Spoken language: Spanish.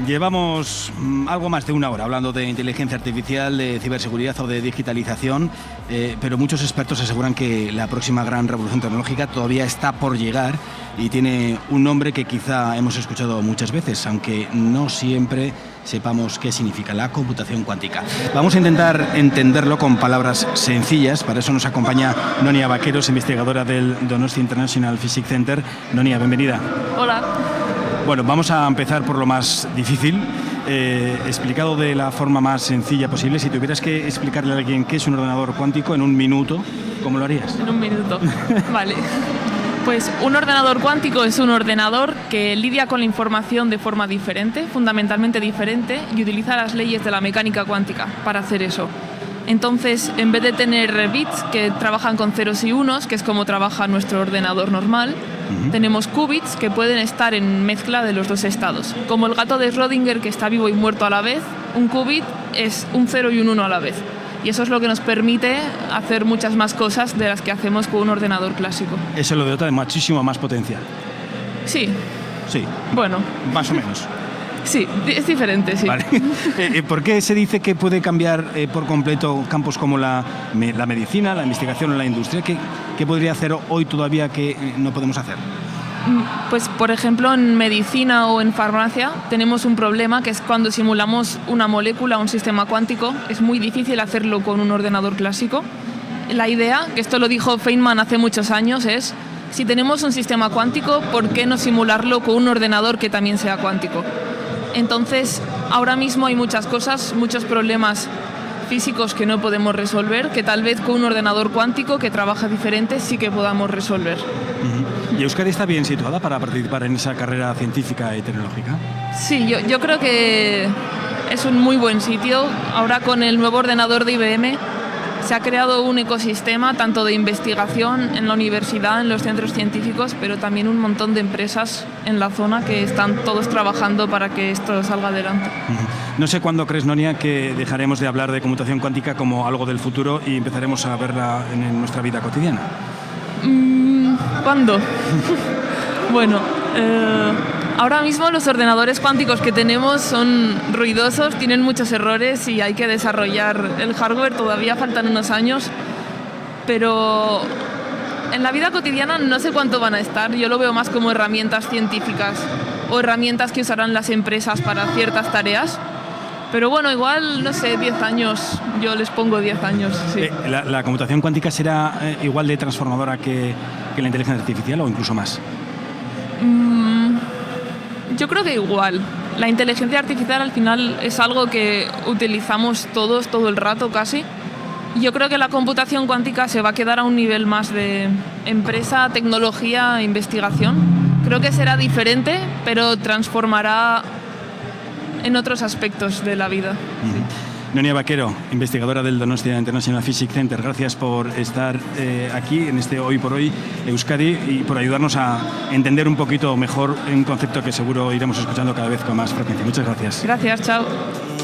Llevamos algo más de una hora hablando de inteligencia artificial, de ciberseguridad o de digitalización, pero muchos expertos aseguran que la próxima gran revolución tecnológica todavía está por llegar y tiene un nombre que quizá hemos escuchado muchas veces, aunque no siempre sepamos qué significa: la computación cuántica. Vamos a intentar entenderlo con palabras sencillas. Para eso nos acompaña Nonia Vaqueros, investigadora del Donostia International Physics Center. Nonia, bienvenida. Hola. Bueno, vamos a empezar por lo más difícil, explicado de la forma más sencilla posible. Si tuvieras que explicarle a alguien qué es un ordenador cuántico en un minuto, ¿cómo lo harías? En un minuto, vale. Pues un ordenador cuántico es un ordenador que lidia con la información de forma diferente, fundamentalmente diferente, y utiliza las leyes de la mecánica cuántica para hacer eso. Entonces, en vez de tener bits que trabajan con ceros y unos, que es como trabaja nuestro ordenador normal, tenemos qubits que pueden estar en mezcla de los dos estados. Como el gato de Schrödinger, que está vivo y muerto a la vez, un qubit es un 0 y un 1 a la vez. Y eso es lo que nos permite hacer muchas más cosas de las que hacemos con un ordenador clásico. Eso lo dota de muchísima más potencia. Sí. Sí. Bueno. Más o menos. Sí, es diferente, sí. Vale. ¿Por qué se dice que puede cambiar por completo campos como la medicina, la investigación o la industria? ¿Qué podría hacer hoy todavía que no podemos hacer? Pues, por ejemplo, en medicina o en farmacia tenemos un problema, que es cuando simulamos una molécula, un sistema cuántico, es muy difícil hacerlo con un ordenador clásico. La idea, que esto lo dijo Feynman hace muchos años, es: si tenemos un sistema cuántico, ¿por qué no simularlo con un ordenador que también sea cuántico? Entonces, ahora mismo hay muchas cosas, muchos problemas físicos que no podemos resolver, que tal vez con un ordenador cuántico que trabaja diferente sí que podamos resolver. ¿Y Euskadi está bien situada para participar en esa carrera científica y tecnológica? Sí, yo creo que es un muy buen sitio. Ahora, con el nuevo ordenador de IBM, se ha creado un ecosistema tanto de investigación en la universidad, en los centros científicos, pero también un montón de empresas en la zona que están todos trabajando para que esto salga adelante. No sé cuándo crees, Nonia, que dejaremos de hablar de computación cuántica como algo del futuro y empezaremos a verla en nuestra vida cotidiana. ¿Cuándo? Bueno, ahora mismo los ordenadores cuánticos que tenemos son ruidosos, tienen muchos errores y hay que desarrollar el hardware. Todavía faltan unos años, pero en la vida cotidiana no sé cuánto van a estar. Yo lo veo más como herramientas científicas o herramientas que usarán las empresas para ciertas tareas. Pero bueno, igual, no sé, 10 años, yo les pongo 10 años. Sí. ¿La computación cuántica será igual de transformadora que la inteligencia artificial o incluso más? Yo creo que igual. La inteligencia artificial al final es algo que utilizamos todos, todo el rato casi. Yo creo que la computación cuántica se va a quedar a un nivel más de empresa, tecnología e investigación. Creo que será diferente, pero transformará en otros aspectos de la vida. Sí. Nonia Vaquero, investigadora del Donostia International Physics Center, gracias por estar aquí en este Hoy por Hoy Euskadi y por ayudarnos a entender un poquito mejor un concepto que seguro iremos escuchando cada vez con más frecuencia. Muchas gracias. Gracias, chao.